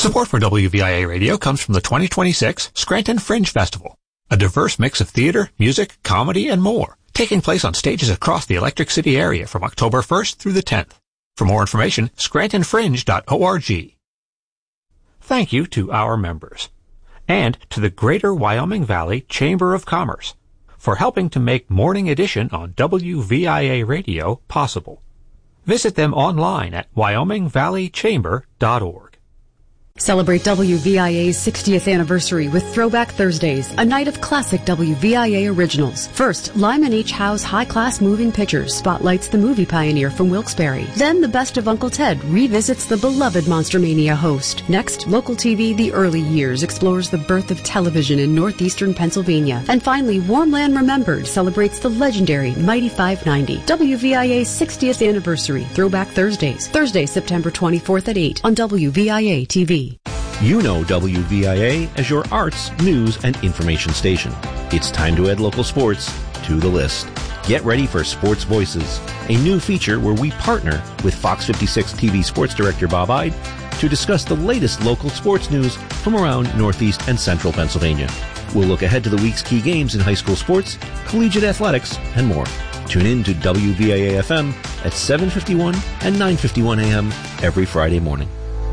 Support for WVIA Radio comes from the 2026 Scranton Fringe Festival, a diverse mix of theater, music, comedy, and more, taking place on stages across the Electric City area from October 1st through the 10th. For more information, scrantonfringe.org. Thank you to our members, and to the Greater Wyoming Valley Chamber of Commerce for helping to make Morning Edition on WVIA Radio possible. Visit them online at wyomingvalleychamber.org. Celebrate WVIA's 60th anniversary with Throwback Thursdays, a night of classic WVIA originals. First, Lyman H. Howe's high-class moving pictures spotlights the movie pioneer from Wilkes-Barre. Then, the best of Uncle Ted revisits the beloved Monster Mania host. Next, local TV The Early Years explores the birth of television in northeastern Pennsylvania. And finally, Warm Land Remembered celebrates the legendary Mighty 590. WVIA's 60th anniversary, Throwback Thursdays, Thursday, September 24th at 8 on WVIA TV. You know WVIA as your arts, news, and information station. It's time to add local sports to the list. Get ready for Sports Voices, a new feature where we partner with Fox 56 TV sports director Bob Ide to discuss the latest local sports news from around Northeast and Central Pennsylvania. We'll look ahead to the week's key games in high school sports, collegiate athletics, and more. Tune in to WVIA FM at 7:51 and 9:51 a.m. every Friday morning.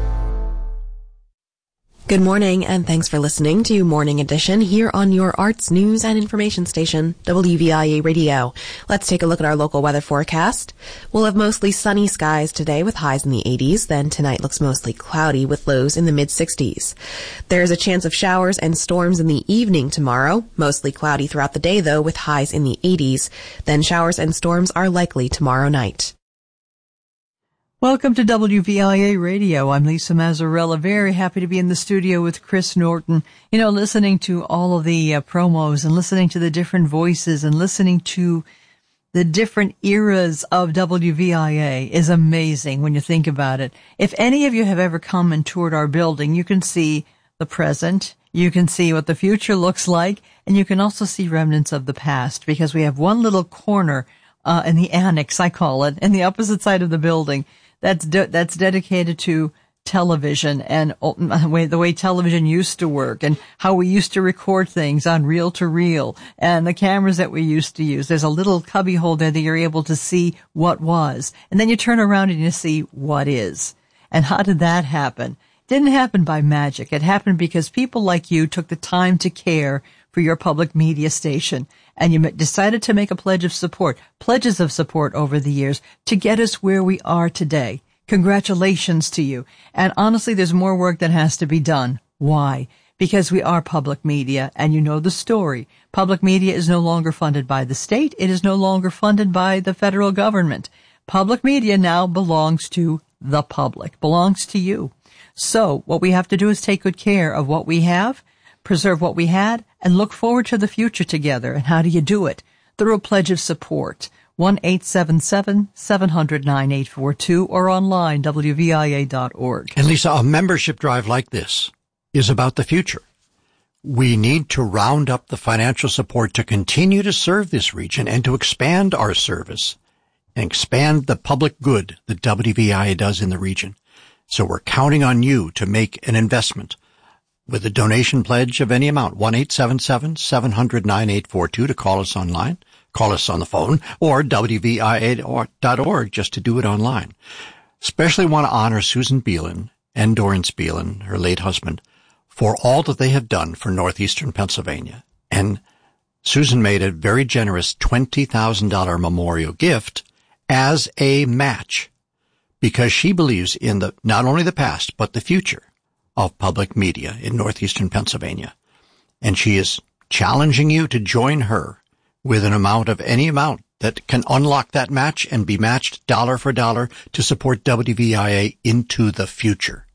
Good morning, and thanks for listening to Morning Edition here on your arts, news, and information station, WVIA Radio. Let's take a look at our local weather forecast. We'll have mostly sunny skies today with highs in the 80s. Then tonight looks mostly cloudy with lows in the mid-60s. There's a chance of showers and storms in the evening tomorrow. Mostly cloudy throughout the day, though, with highs in the 80s. Then showers and storms are likely tomorrow night. Welcome to WVIA Radio. I'm Lisa Mazzarella. Very happy to be in the studio with Chris Norton. You know, listening to all of the promos and listening to the different voices and listening to the different eras of WVIA is amazing when you think about it. If any of you have ever come and toured our building, you can see the present, you can see what the future looks like, and you can also see remnants of the past, because we have one little corner in the annex, I call it, in the opposite side of the building that's dedicated to television and the way television used to work and how we used to record things on reel to reel and the cameras that we used to use. There's a little cubby hole there that you're able to see what was. And then you turn around and you see what is. And how did that happen? It didn't happen by magic. It happened because people like you took the time to care for your public media station. And you decided to make a pledges of support over the years to get us where we are today. Congratulations to you. And honestly, there's more work that has to be done. Why? Because we are public media, and you know the story. Public media is no longer funded by the state. It is no longer funded by the federal government. Public media now belongs to the public, belongs to you. So what we have to do is take good care of what we have, preserve what we had, and look forward to the future together. And how do you do it? Through a pledge of support. 1-877-700-9842 or online, WVIA.org. And Lisa, a membership drive like this is about the future. We need to round up the financial support to continue to serve this region and to expand our service and expand the public good that WVIA does in the region. So we're counting on you to make an investment with a donation pledge of any amount, 1-877-700-9842 to call us online, call us on the phone, or WVIA.org just to do it online. Especially want to honor Susan Beelan and Dorrance Beelan, her late husband, for all that they have done for northeastern Pennsylvania. And Susan made a very generous $20,000 memorial gift as a match because she believes in not only the past, but the future of public media in northeastern Pennsylvania. And she is challenging you to join her with an amount of any amount that can unlock that match and be matched dollar for dollar to support WVIA into the future.